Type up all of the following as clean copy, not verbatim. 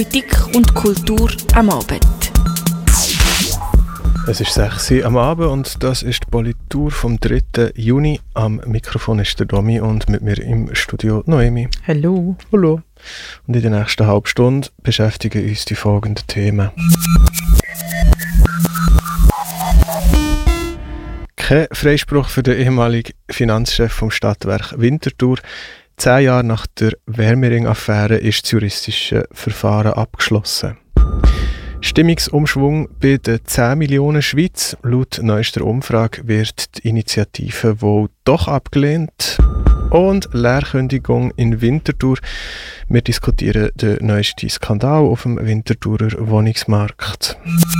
Politik und Kultur am Abend. Es ist 6 Uhr am Abend und das ist die Politur vom 3. Juni. Am Mikrofon ist der Domi und mit mir im Studio Noemi. Hallo. Hallo. Und in der nächsten halben Stunde beschäftigen uns die folgenden Themen. Kein Freispruch für den ehemaligen Finanzchef vom Stadtwerk Winterthur. 10 Jahre nach der Wermering-Affäre ist das juristische Verfahren abgeschlossen. Stimmungsumschwung bei den 10 Millionen Schweiz. Laut neuester Umfrage wird die Initiative wohl doch abgelehnt. Und Leerkündigung in Winterthur. Wir diskutieren den neuesten Skandal auf dem Winterthurer Wohnungsmarkt.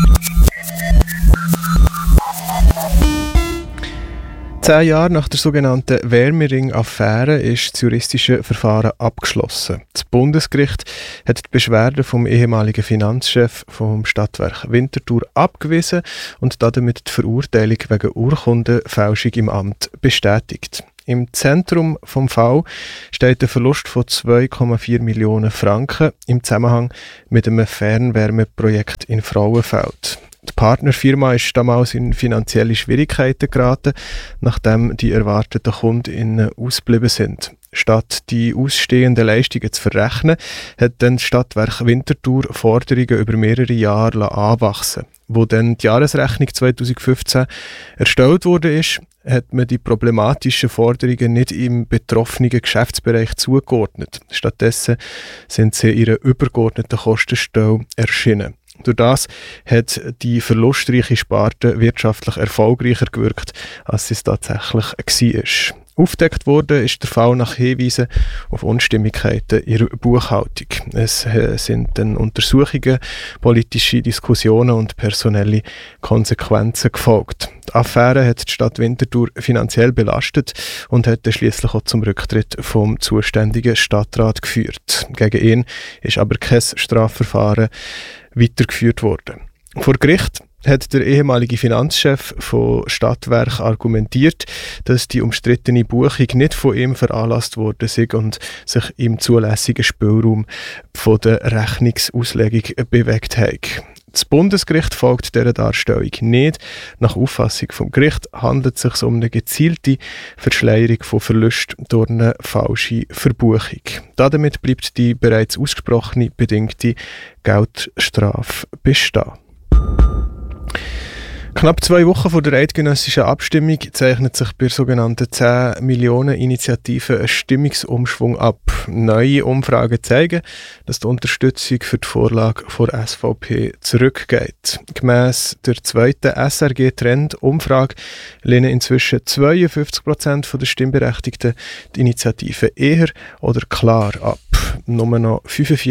10 Jahre nach der sogenannten Wermering-Affäre ist das juristische Verfahren abgeschlossen. Das Bundesgericht hat die Beschwerde vom ehemaligen Finanzchef vom Stadtwerk Winterthur abgewiesen und damit die Verurteilung wegen Urkundenfälschung im Amt bestätigt. Im Zentrum vom Fall steht der Verlust von 2,4 Millionen Franken im Zusammenhang mit einem Fernwärmeprojekt in Frauenfeld. Die Partnerfirma ist damals in finanzielle Schwierigkeiten geraten, nachdem die erwarteten KundInnen ausgeblieben sind. Statt die ausstehenden Leistungen zu verrechnen, hat dann das Stadtwerk Winterthur Forderungen über mehrere Jahre anwachsen. Wo dann die Jahresrechnung 2015 erstellt wurde, hat man die problematischen Forderungen nicht im betroffenen Geschäftsbereich zugeordnet. Stattdessen sind sie in ihrer übergeordneten Kostenstelle erschienen. Durch das hat die verlustreiche Sparte wirtschaftlich erfolgreicher gewirkt, als es tatsächlich war. Aufgedeckt wurde ist der Fall nach Hinweisen auf Unstimmigkeiten in der Buchhaltung. Es sind dann Untersuchungen, politische Diskussionen und personelle Konsequenzen gefolgt. Die Affäre hat die Stadt Winterthur finanziell belastet und hat schliesslich auch zum Rücktritt vom zuständigen Stadtrat geführt. Gegen ihn ist aber kein Strafverfahren weitergeführt worden. Vor Gericht hat der ehemalige Finanzchef von Stadtwerk argumentiert, dass die umstrittene Buchung nicht von ihm veranlasst worden sei und sich im zulässigen Spielraum von der Rechnungsauslegung bewegt hat. Das Bundesgericht folgt dieser Darstellung nicht. Nach Auffassung des Gerichts handelt es sich um eine gezielte Verschleierung von Verlusten durch eine falsche Verbuchung. Damit bleibt die bereits ausgesprochene bedingte Geldstrafe bestehen. Knapp 2 Wochen vor der eidgenössischen Abstimmung zeichnet sich bei der sogenannten 10 Millionen Initiative ein Stimmungsumschwung ab. Neue Umfragen zeigen, dass die Unterstützung für die Vorlage der SVP zurückgeht. Gemäss der zweiten SRG-Trend-Umfrage lehnen inzwischen 52% der Stimmberechtigten die Initiative eher oder klar ab. Nur noch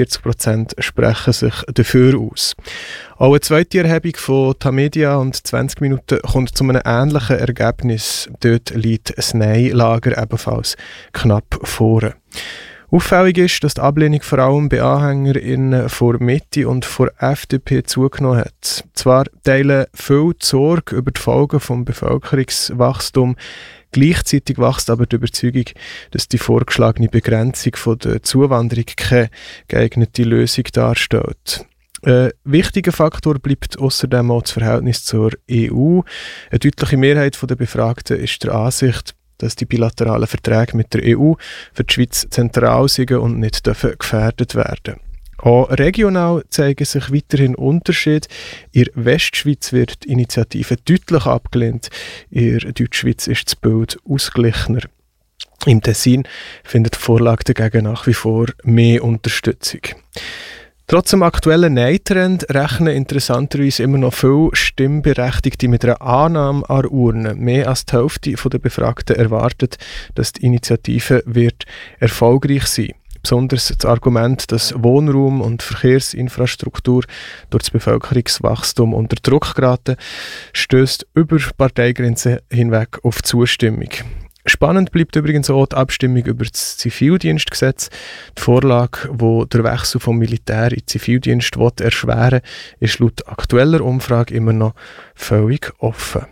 45% sprechen sich dafür aus. Auch eine zweite Erhebung von Tamedia und 20 Minuten kommt zu einem ähnlichen Ergebnis. Dort liegt das Nein-Lager ebenfalls knapp vor. Auffällig ist, dass die Ablehnung vor allem bei AnhängerInnen vor Mitte und vor FDP zugenommen hat. Zwar teilen viele die Sorge über die Folgen des Bevölkerungswachstums, gleichzeitig wächst aber die Überzeugung, dass die vorgeschlagene Begrenzung von der Zuwanderung keine geeignete Lösung darstellt. Ein wichtiger Faktor bleibt außerdem auch das Verhältnis zur EU. Eine deutliche Mehrheit der Befragten ist der Ansicht, dass die bilateralen Verträge mit der EU für die Schweiz zentral sind und nicht gefährdet werden. Auch regional zeigen sich weiterhin Unterschiede. In der Westschweiz wird die Initiative deutlich abgelehnt, in der Deutschschweiz ist das Bild ausgeglichener. Im Tessin findet die Vorlage dagegen nach wie vor mehr Unterstützung. Trotz dem aktuellen Nein-Trend rechnen interessanterweise immer noch viele Stimmberechtigte mit einer Annahme an der Urne. Mehr als die Hälfte der Befragten erwartet, dass die Initiative wird erfolgreich sein wird. Besonders das Argument, dass Wohnraum und Verkehrsinfrastruktur durch das Bevölkerungswachstum unter Druck geraten, stößt über Parteigrenzen hinweg auf Zustimmung. Spannend bleibt übrigens auch die Abstimmung über das Zivildienstgesetz. Die Vorlage, die den Wechsel vom Militär in den Zivildienst erschweren will, ist laut aktueller Umfrage immer noch völlig offen.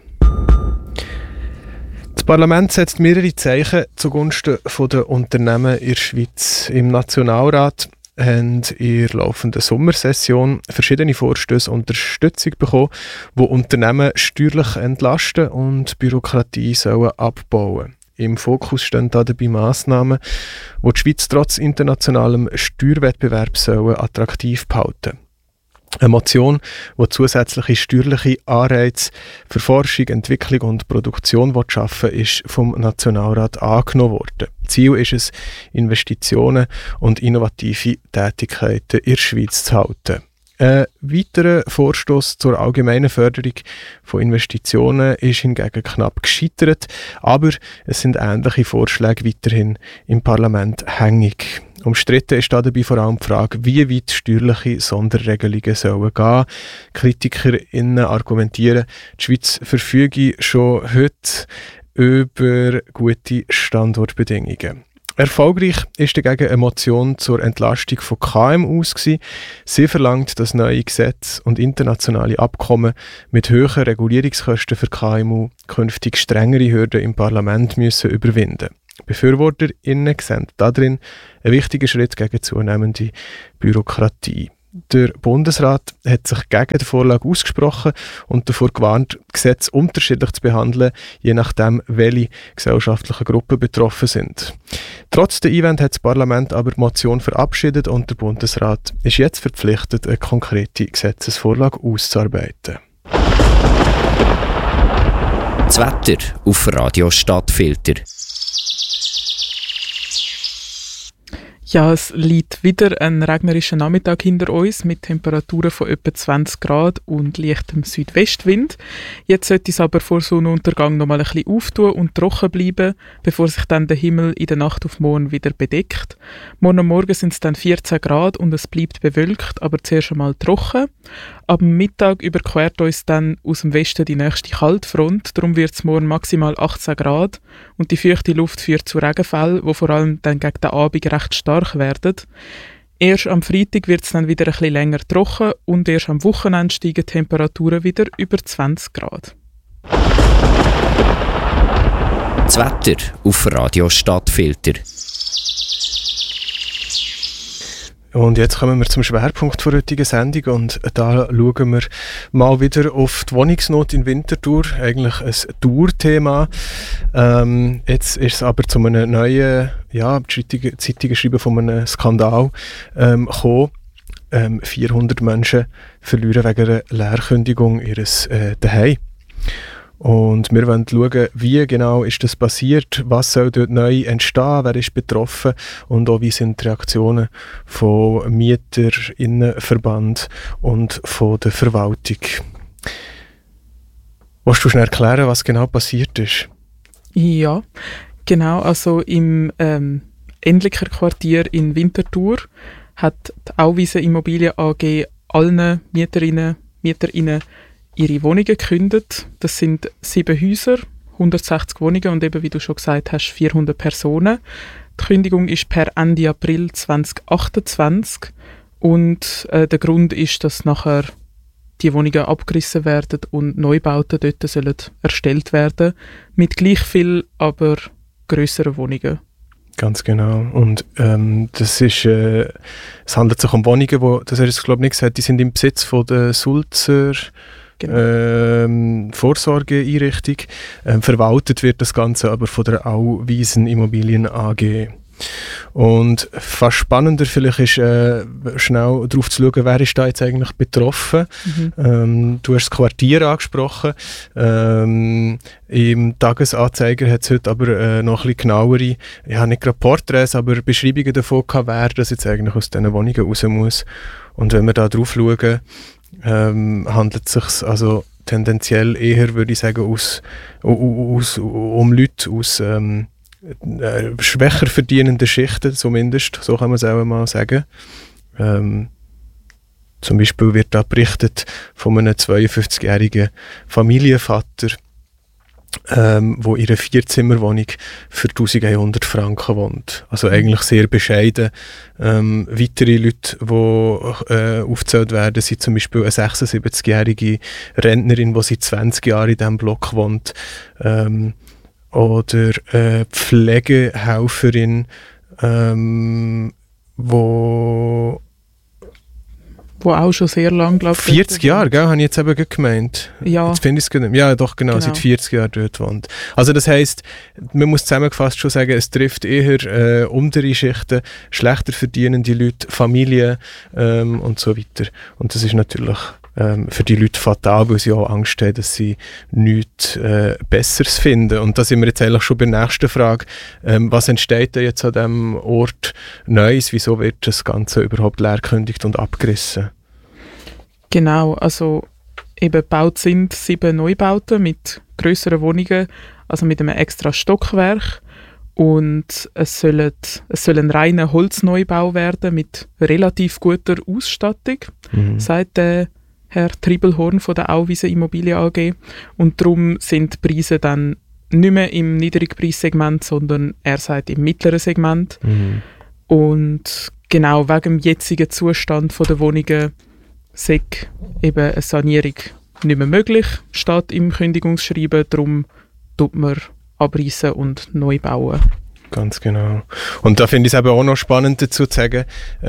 Das Parlament setzt mehrere Zeichen zugunsten der Unternehmen in der Schweiz. Im Nationalrat haben in der laufenden Sommersession verschiedene Vorstöße Unterstützung bekommen, die Unternehmen steuerlich entlasten und Bürokratie sollen abbauen. Im Fokus stehen dabei Massnahmen, die die Schweiz trotz internationalem Steuerwettbewerb sollen attraktiv behalten. Eine Motion, die zusätzliche steuerliche Anreize für Forschung, Entwicklung und Produktion schaffen will, ist vom Nationalrat angenommen worden. Ziel ist es, Investitionen und innovative Tätigkeiten in der Schweiz zu halten. Ein weiterer Vorstoß zur allgemeinen Förderung von Investitionen ist hingegen knapp gescheitert, aber es sind ähnliche Vorschläge weiterhin im Parlament hängig. Umstritten ist dabei vor allem die Frage, wie weit steuerliche Sonderregelungen sollen gehen. KritikerInnen argumentieren, die Schweiz verfüge schon heute über gute Standortbedingungen. Erfolgreich ist dagegen eine Motion zur Entlastung von KMUs gewesen. Sie verlangt, dass neue Gesetze und internationale Abkommen mit höheren Regulierungskosten für KMU künftig strengere Hürden im Parlament müssen überwinden. BefürworterInnen sehen darin einen wichtigen Schritt gegen zunehmende Bürokratie. Der Bundesrat hat sich gegen die Vorlage ausgesprochen und davor gewarnt, Gesetze unterschiedlich zu behandeln, je nachdem, welche gesellschaftlichen Gruppen betroffen sind. Trotz der Einwände hat das Parlament aber die Motion verabschiedet und der Bundesrat ist jetzt verpflichtet, eine konkrete Gesetzesvorlage auszuarbeiten. Das Wetter auf Radio Stadtfilter. Ja, es liegt wieder ein regnerischer Nachmittag hinter uns mit Temperaturen von etwa 20 Grad und leichtem Südwestwind. Jetzt sollte es aber vor Sonnenuntergang noch mal ein bisschen auftun und trocken bleiben, bevor sich dann der Himmel in der Nacht auf morgen wieder bedeckt. Morgen Morgen sind es dann 14 Grad und es bleibt bewölkt, aber zuerst einmal trocken. Ab Mittag überquert uns dann aus dem Westen die nächste Kaltfront, darum wird es morgen maximal 18 Grad und die feuchte Luft führt zu Regenfällen, die vor allem dann gegen den Abend recht stark werden. Erst am Freitag wird es dann wieder ein bisschen länger trocken und erst am Wochenende steigen die Temperaturen wieder über 20 Grad. Das Wetter auf Radio Stadtfilter. Und jetzt kommen wir zum Schwerpunkt der heutigen Sendung und da schauen wir mal wieder auf die Wohnungsnot in Winterthur, eigentlich ein Tourthema. Jetzt ist es aber zu einem neuen, die Zeitungen schreiben von einem Skandal gekommen. 400 Menschen verlieren wegen einer Leerkündigung ihres Zuhause. Und wir wollen schauen, wie genau ist das passiert, was soll dort neu entstehen, wer ist betroffen und auch wie sind die Reaktionen von MieterInnenverband und von der Verwaltung. Willst du schnell erklären, was genau passiert ist? Ja, genau. Also im Endlicher Quartier in Winterthur hat die Auwiese Immobilien AG allen MieterInnen ihre Wohnungen gekündigt. Das sind 7 Häuser, 160 Wohnungen und eben, wie du schon gesagt hast, 400 Personen. Die Kündigung ist per Ende April 2028 und der Grund ist, dass nachher die Wohnungen abgerissen werden und Neubauten dort sollen erstellt werden, mit gleich viel, aber grösseren Wohnungen. Ganz genau. Und es handelt sich um Wohnungen, das hast du glaube ich nicht gesagt, die sind im Besitz von der Sulzer Vorsorgeeinrichtung. Verwaltet wird das Ganze aber von der Auwiesen Immobilien AG. Und fast spannender vielleicht ist, schnell darauf zu schauen, wer ist da jetzt eigentlich betroffen. Du hast das Quartier angesprochen. Im Tagesanzeiger hat es heute aber noch ein bisschen genauere, nicht gerade Porträts, aber Beschreibungen davon gehabt, wer das jetzt eigentlich aus diesen Wohnungen raus muss. Und wenn wir da drauf schauen, handelt es sich also tendenziell eher, würde ich sagen, um Leute aus schwächer verdienenden Schichten, zumindest, so kann man es auch mal sagen. Zum Beispiel wird da berichtet von einem 52-jährigen Familienvater, wo in einer 4-Zimmer-Wohnung für 1100 Franken wohnt. Also eigentlich sehr bescheiden. Weitere Leute, die aufgezählt werden, sind zum Beispiel eine 76-jährige Rentnerin, die seit 20 Jahren in diesem Block wohnt. Oder eine Pflegehelferin, wo auch schon sehr lang, glaube ich. 40 Jahre, gell, habe ich jetzt eben gemeint. Ja. Jetzt finde ich es nicht. Ja, doch, genau, seit 40 Jahren dort wohnt. Also das heisst, man muss zusammengefasst schon sagen, es trifft eher untere Schichten, schlechter verdienende Leute, Familien und so weiter. Und das ist natürlich für die Leute fatal, weil sie auch Angst haben, dass sie nichts Besseres finden. Und da sind wir jetzt eigentlich schon bei der nächsten Frage. Was entsteht denn jetzt an diesem Ort Neues? Wieso wird das Ganze überhaupt leerkündigt und abgerissen? Genau, also eben gebaut sind 7 Neubauten mit grösseren Wohnungen, also mit einem extra Stockwerk. Und es soll ein reiner Holzneubau werden mit relativ guter Ausstattung, sagt der Herr Triebelhorn von der Auwiesen Immobilien AG. Und darum sind die Preise dann nicht mehr im Niedrigpreissegment, sondern er sagt im mittleren Segment. Und genau wegen dem jetzigen Zustand der Wohnungen sei eben eine Sanierung nicht mehr möglich, steht im Kündigungsschreiben. Darum tut man abreißen und neu bauen. Ganz genau. Und da finde ich es eben auch noch spannend dazu zu sagen,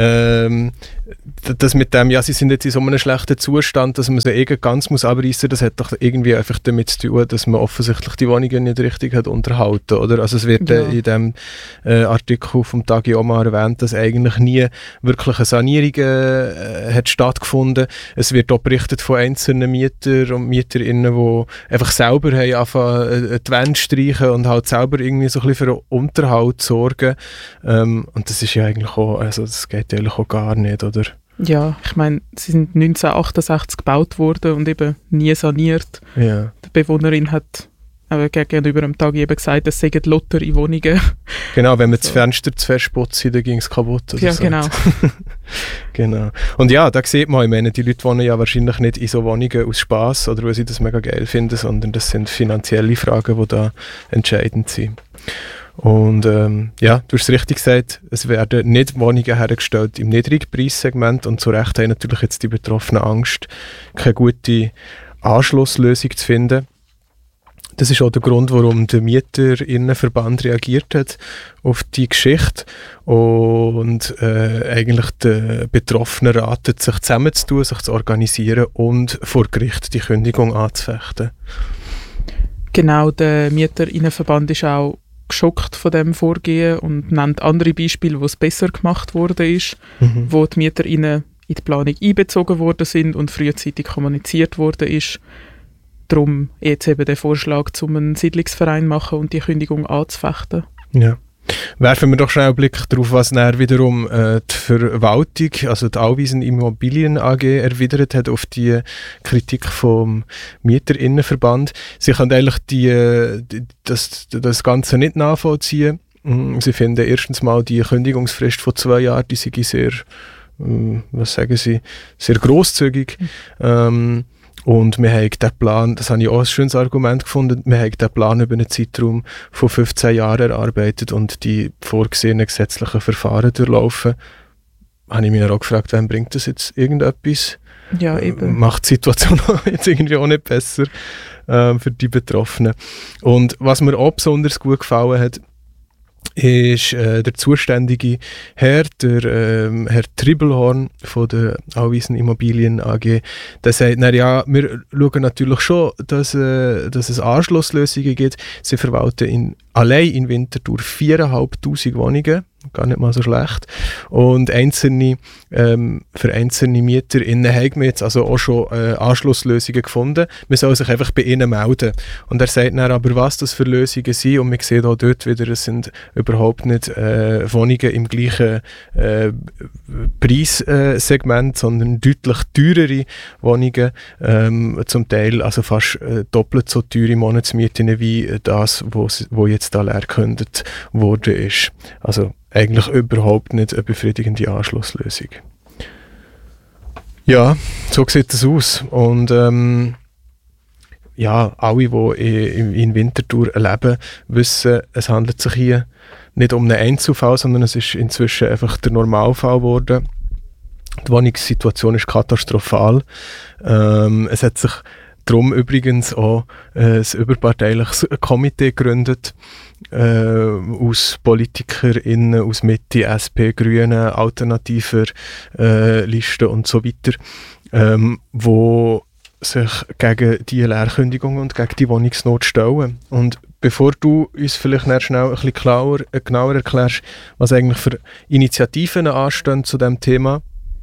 dass mit dem, ja, sie sind jetzt in so einem schlechten Zustand, dass man sie ganz muss abreißen, das hat doch irgendwie einfach damit zu tun, dass man offensichtlich die Wohnungen nicht richtig hat unterhalten, oder? Also es wird in dem Artikel vom Tagi auch mal erwähnt, dass eigentlich nie wirklich eine Sanierung hat stattgefunden. Es wird auch berichtet von einzelnen Mietern und Mieterinnen, die einfach selber haben angefangen, die Wände streichen und halt selber irgendwie so ein bisschen für den Unterhalt sorgen. Und das ist ja eigentlich auch, also das geht eigentlich auch gar nicht, oder? Ja, ich meine, sie sind 1968 gebaut worden und eben nie saniert. Ja. Die Bewohnerin hat gegenüber am Tag eben gesagt, es seien lottere Wohnungen. Genau, wenn man das Fenster zu fest putzt, dann ging es kaputt. Oder ja, so. Genau. Genau. Und ja, da sieht man, ich meine, die Leute wohnen ja wahrscheinlich nicht in so Wohnungen aus Spass oder weil sie das mega geil finden, sondern das sind finanzielle Fragen, die da entscheidend sind. Und ja, du hast es richtig gesagt, es werden nicht Wohnungen hergestellt im Niedrigpreissegment und zu Recht haben natürlich jetzt die Betroffenen Angst, keine gute Anschlusslösung zu finden. Das ist auch der Grund, warum der Mieterinnenverband reagiert hat auf die Geschichte und eigentlich die Betroffenen raten, sich zusammenzutun, sich zu organisieren und vor Gericht die Kündigung anzufechten. Genau, der Mieterinnenverband ist auch geschockt von dem Vorgehen und nennt andere Beispiele, wo es besser gemacht worden ist, wo die MieterInnen in die Planung einbezogen worden sind und frühzeitig kommuniziert worden ist. Darum jetzt eben der Vorschlag, um einen Siedlungsverein machen und die Kündigung anzufechten. Ja. Werfen wir doch schnell einen Blick darauf, was dann wiederum die Verwaltung, also die Auwiesen Immobilien AG, erwidert hat auf die Kritik vom Mieterinnenverband. Sie können eigentlich das Ganze nicht nachvollziehen. Sie finden erstens mal die Kündigungsfrist von 2 Jahren, die sei sehr, sehr grosszügig. Und wir haben den Plan, das habe ich auch ein schönes Argument gefunden, wir haben den Plan über einen Zeitraum von 15 Jahren erarbeitet und die vorgesehenen gesetzlichen Verfahren durchlaufen. Habe ich mich auch gefragt, wann bringt das jetzt irgendetwas? Ja, eben. Macht die Situation jetzt irgendwie auch nicht besser für die Betroffenen. Und was mir auch besonders gut gefallen hat, ist der zuständige Herr, der Herr Triebelhorn von der Auwiesen Immobilien AG, der sagt, na ja, wir schauen natürlich schon, dass es Anschlusslösungen gibt. Sie verwalten allein in Winterthur 4'500 Wohnungen, gar nicht mal so schlecht. Und für einzelne MieterInnen haben wir jetzt also auch schon Anschlusslösungen gefunden. Man soll sich einfach bei ihnen melden. Und er sagt dann aber, was das für Lösungen sind. Und man sieht auch dort wieder, es sind überhaupt nicht Wohnungen im gleichen Preissegment, sondern deutlich teurere Wohnungen. Zum Teil also fast doppelt so teure Monatsmieten wie das, wo jetzt da leer gekündigt worden ist. Also eigentlich überhaupt nicht eine befriedigende Anschlusslösung. Ja, so sieht das aus. Und ja, alle, die in Winterthur leben, wissen, es handelt sich hier nicht um einen Einzelfall, sondern es ist inzwischen einfach der Normalfall geworden. Die Wohnungssituation ist katastrophal. Es hat sich darum übrigens auch ein überparteiliches Komitee gegründet, aus PolitikerInnen aus Mitte, SP, Grünen, alternativer Listen und so weiter, wo sich gegen die Leerkündigung und gegen die Wohnungsnot stellen. Und bevor du uns vielleicht schnell ein bisschen genauer erklärst, was eigentlich für Initiativen anstehen zu diesem Thema,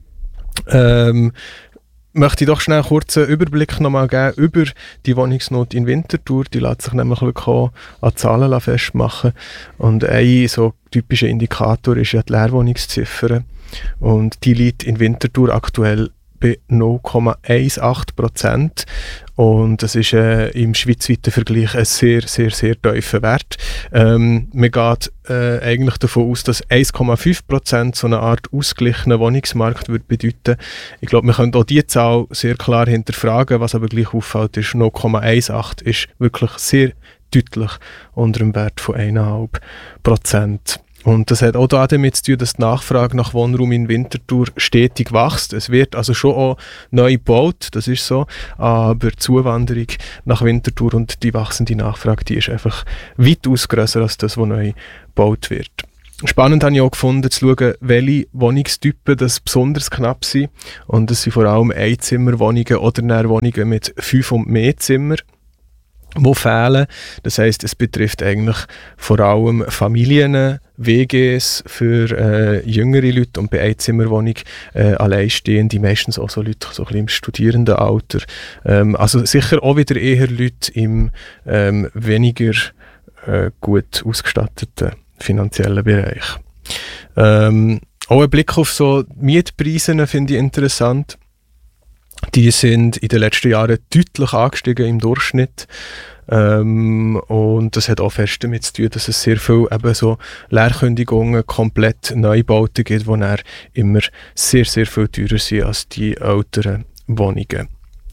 möchte ich doch schnell einen kurzen Überblick nochmal geben über die Wohnungsnot in Winterthur. Die lässt sich nämlich wirklich auch an Zahlen festmachen. Und ein so typischer Indikator ist ja die Leerwohnungsziffer. Und die liegt in Winterthur aktuell bei 0,18%. Und das ist im schweizweiten Vergleich ein sehr, sehr, sehr tiefer Wert. Man geht eigentlich davon aus, dass 1,5% so eine Art ausgeglichener Wohnungsmarkt würde bedeuten. Ich glaube, wir können auch diese Zahl sehr klar hinterfragen. Was aber gleich auffällt, ist 0,18 ist wirklich sehr deutlich unter dem Wert von 1,5%. Und das hat auch damit zu tun, dass die Nachfrage nach Wohnraum in Winterthur stetig wächst. Es wird also schon auch neu gebaut, das ist so, aber die Zuwanderung nach Winterthur und die wachsende Nachfrage, die ist einfach weitaus grösser als das, was neu gebaut wird. Spannend habe ich auch gefunden, zu schauen, welche Wohnungstypen das besonders knapp sind. Und das sind vor allem Einzimmerwohnungen oder Wohnungen mit 5 und mehr Zimmern, die fehlen. Das heisst, es betrifft eigentlich vor allem Familien, WGs für jüngere Leute und bei Einzimmerwohnung alleinstehende, meistens auch so Leute so ein bisschen im Studierendenalter. Also sicher auch wieder eher Leute im weniger gut ausgestatteten finanziellen Bereich. Auch ein Blick auf so Mietpreise finde ich interessant. Die sind in den letzten Jahren deutlich angestiegen im Durchschnitt. Und das hat auch fest damit zu tun, dass es sehr viele eben so Leerkündigungen, komplett Neubauten gibt, die dann immer sehr, sehr viel teurer sind als die älteren Wohnungen.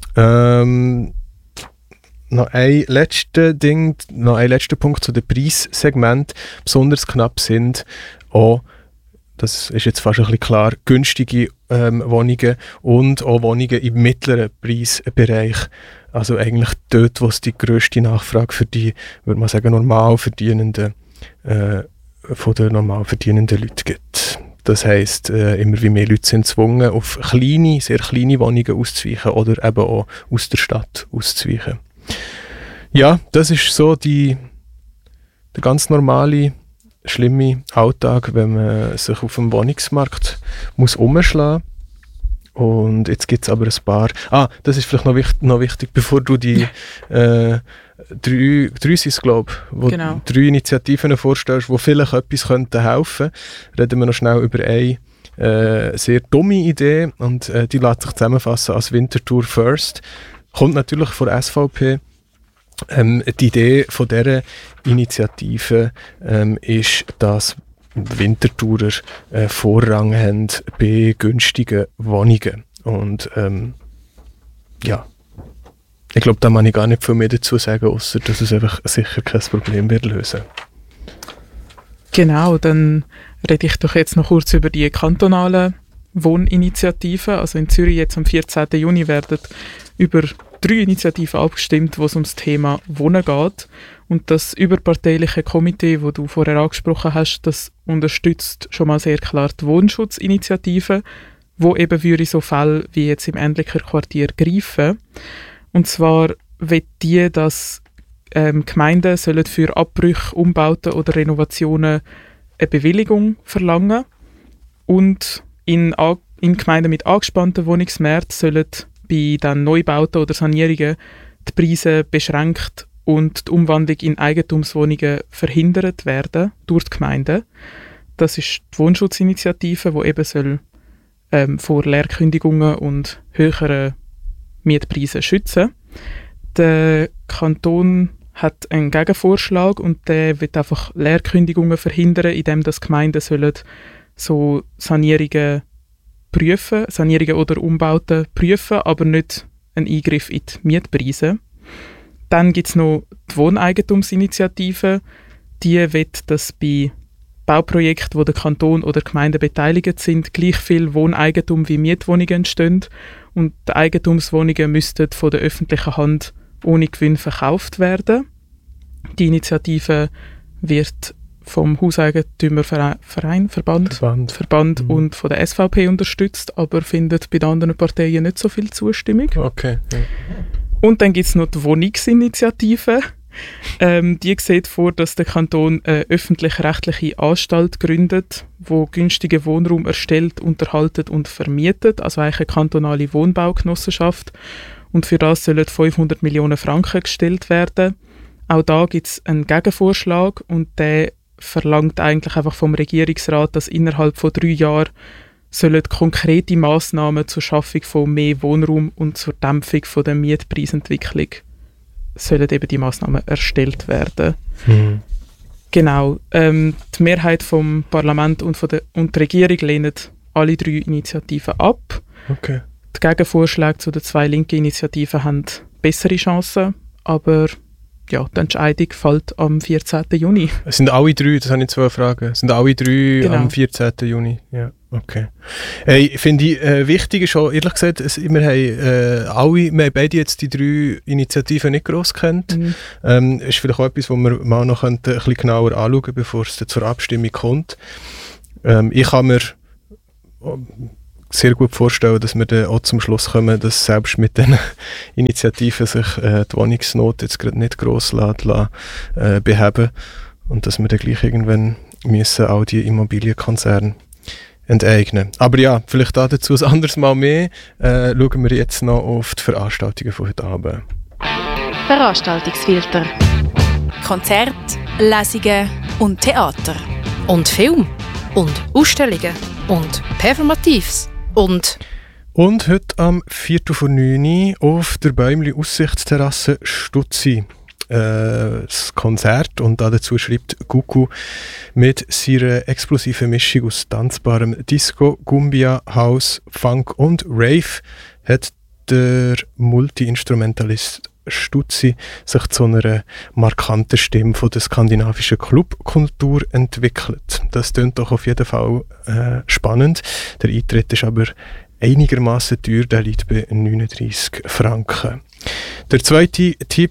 Noch ein letzter Punkt zu den Preissegmenten. Besonders knapp sind auch, das ist jetzt fast ein bisschen klar, günstige Wohnungen und auch Wohnungen im mittleren Preisbereich. Also eigentlich dort, wo es die grösste Nachfrage für die, würde man sagen, normal verdienenden, von den normal verdienenden Leuten gibt. Das heisst, immer wie mehr Leute sind gezwungen, auf kleine, sehr kleine Wohnungen auszuweichen oder eben auch aus der Stadt auszuweichen. Ja, das ist so der ganz normale, schlimme Alltag, wenn man sich auf dem Wohnungsmarkt muss umschlagen. Und jetzt gibt es aber ein paar... das ist vielleicht noch wichtig, bevor du die drei sind es, glaube ich, genau, 3 Initiativen vorstellst, die vielleicht etwas könnten helfen. Reden wir noch schnell über eine sehr dumme Idee und die lässt sich zusammenfassen als Winterthur First. Kommt natürlich von der SVP. Die Idee von dieser Initiative ist, dass Winterthurer Vorrang haben bei günstigen Wohnungen. Und ja, ich glaube, da kann ich gar nicht viel mehr dazu sagen, außer dass es einfach sicher kein Problem wird lösen. Genau, dann rede ich doch jetzt noch kurz über die kantonalen Wohninitiativen. Also in Zürich jetzt am 14. Juni werden über 3 Initiativen abgestimmt, wo es um das Thema Wohnen geht. Und das überparteiliche Komitee, das du vorher angesprochen hast, das unterstützt schon mal sehr klar die Wohnschutzinitiative, wo eben für so Fälle wie jetzt im Endlicher Quartier greifen. Und zwar will die, dass Gemeinden sollen für Abbrüche, Umbauten oder Renovationen eine Bewilligung verlangen. Und in Gemeinden mit angespannten Wohnungsmärkten sollen bei den Neubauten oder Sanierungen die Preise beschränkt und die Umwandlung in Eigentumswohnungen verhindert werden durch die Gemeinden. Das ist die Wohnschutzinitiative, die eben soll, vor Leerkündigungen und höheren Mietpreisen schützen. Der Kanton hat einen Gegenvorschlag und der will einfach Leerkündigungen verhindern, indem das Gemeinden sollen so Sanierungen oder Umbauten prüfen, aber nicht einen Eingriff in die Mietpreise. Dann gibt es noch die Wohneigentumsinitiative. Die will, dass bei Bauprojekten, wo der Kanton oder Gemeinden beteiligt sind, gleich viel Wohneigentum wie Mietwohnungen entstehen und die Eigentumswohnungen müssten von der öffentlichen Hand ohne Gewinn verkauft werden. Die Initiative wird vom Hauseigentümerverband und von der SVP unterstützt, aber findet bei den anderen Parteien nicht so viel Zustimmung. Okay. Ja. Und dann gibt es noch die Wohnungsinitiative. Die sieht vor, dass der Kanton eine öffentlich-rechtliche Anstalt gründet, die günstigen Wohnraum erstellt, unterhaltet und vermietet, also eigentlich eine kantonale Wohnbaugenossenschaft. Und für das sollen 500 Millionen Franken gestellt werden. Auch da gibt es einen Gegenvorschlag und der verlangt eigentlich einfach vom Regierungsrat, dass innerhalb von 3 Jahren sollen konkrete Massnahmen zur Schaffung von mehr Wohnraum und zur Dämpfung von der Mietpreisentwicklung sollen eben die Massnahmen erstellt werden. Genau. Die Mehrheit vom Parlament und die Regierung lehnen alle 3 Initiativen ab. Okay. Die Gegenvorschläge zu den 2 linken Initiativen haben bessere Chancen, aber ja, die Entscheidung fällt am 14. Juni. Es sind alle 3, das habe ich 2 Fragen. Sind alle 3 am 14. Juni? Ja, okay. Ich finde wichtig ist auch, ehrlich gesagt, wir haben beide jetzt die 3 Initiativen nicht gross kennt. Ist vielleicht auch etwas, was wir mal noch ein bisschen genauer anschauen können, bevor es zur Abstimmung kommt. Ich kann mir sehr gut vorstellen, dass wir dann auch zum Schluss kommen, dass selbst mit den Initiativen sich die Wohnungsnot jetzt gerade nicht gross beheben und dass wir dann gleich irgendwann müssen auch die Immobilienkonzerne enteignen. Aber ja, vielleicht dazu ein anderes Mal mehr. Schauen wir jetzt noch auf die Veranstaltungen von heute Abend. Veranstaltungsfilter. Konzerte, Lesungen und Theater. Und Film. Und Ausstellungen. Und Performatives. Und heute am 8:45 auf der Bäumli-Aussichtsterrasse Stutzi. Das Konzert und dazu schreibt Gugu mit seiner explosiven Mischung aus tanzbarem Disco, Gumbia, House, Funk und Rave hat der Multi-Instrumentalist Stutzi sich zu einer markanten Stimme von der skandinavischen Clubkultur entwickelt. Das klingt doch auf jeden Fall spannend. Der Eintritt ist aber einigermaßen teuer, der liegt bei 39 Franken. Der zweite Tipp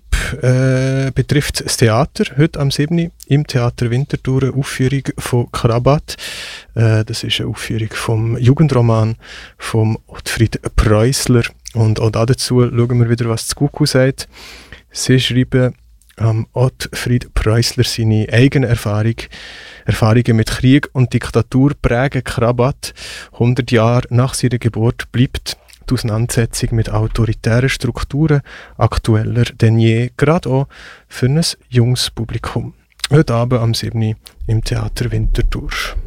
betrifft das Theater. Heute am 7. im Theater Winterthur eine Aufführung von Krabat. Das ist eine Aufführung vom Jugendroman von Ottfried Preußler. Und auch dazu schauen wir wieder, was das Gugu sagt. Sie schreiben Ottfried Preußler seine eigenen Erfahrungen mit Krieg und Diktatur prägen Krabat. 100 Jahre nach seiner Geburt bleibt die Auseinandersetzung mit autoritären Strukturen aktueller denn je, gerade auch für ein junges Publikum. Heute Abend am 7. im Theater Winterthur.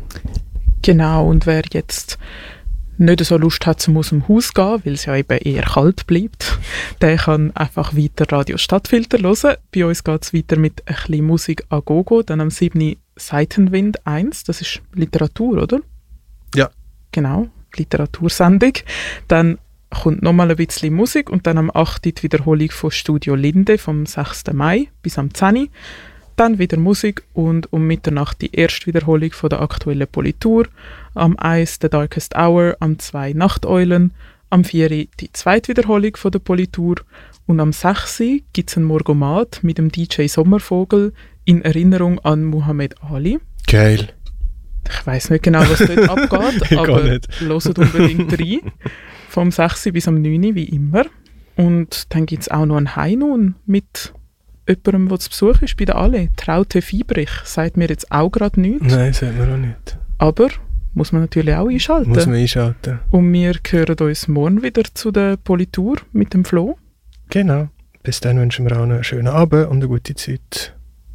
Genau, und wer jetzt nicht so Lust hat, aus dem Haus zu gehen, weil es ja eben eher kalt bleibt, der kann einfach weiter Radio Stadtfilter hören. Bei uns geht es weiter mit ein bisschen Musik a Gogo, dann am 7. Seitenwind 1, das ist Literatur, oder? Ja. Genau, Literatursendung. Dann kommt nochmal ein bisschen Musik und dann am 8. die Wiederholung von Studio Linde vom 6. Mai bis am 10. Dann wieder Musik und um Mitternacht die erste Wiederholung von der aktuellen Politur. Am 1 The Darkest Hour, am 2 Nachteulen, am 4 die zweite Wiederholung von der Politur und am 6 gibt es einen Morgomat mit dem DJ Sommervogel in Erinnerung an Muhammad Ali. Geil. Ich weiss nicht genau, was dort abgeht, aber hört unbedingt rein. Vom 6 bis am 9 wie immer. Und dann gibt es auch noch einen Heinun mit jemandem, der zu Besuch ist bei der Alle. Traute Fiebrich sagt mir jetzt auch gerade nichts. Nein, sagt mir auch nicht. Aber muss man natürlich auch einschalten. Muss man einschalten. Und wir hören uns morgen wieder zu der Politur mit dem Flo. Genau. Bis dann wünschen wir auch einen schönen Abend und eine gute Zeit.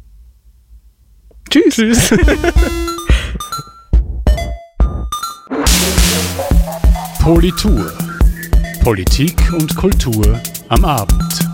Tschüss. Tschüss. Politur. Politik und Kultur am Abend.